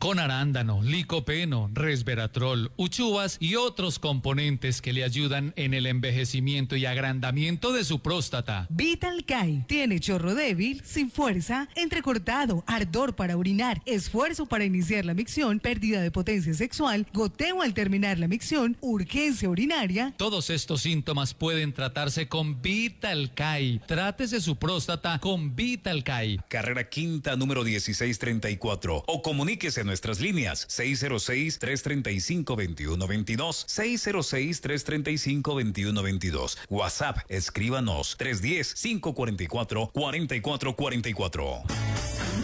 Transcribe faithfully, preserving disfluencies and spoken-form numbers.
con arándano, licopeno, resveratrol, uchuvas y otros componentes que le ayudan en el envejecimiento y agrandamiento de su próstata. Vitalcay tiene chorro débil, sin fuerza, entrecortado, ardor para orinar, esfuerzo para iniciar la micción, pérdida de potencia sexual, goteo al terminar la micción, urgencia urinaria. Todos estos síntomas pueden tratarse con Vitalcay. Trátese su próstata con Vitalcay. Carrera Quinta, número dieciséis treinta y cuatro. O comuníquese en nuestras líneas seis cero seis, tres tres cinco, dos uno dos dos, seis cero seis, tres tres cinco, dos uno dos dos. WhatsApp, escríbanos tres uno cero, cinco cuatro cuatro, cuatro cuatro cuatro cuatro.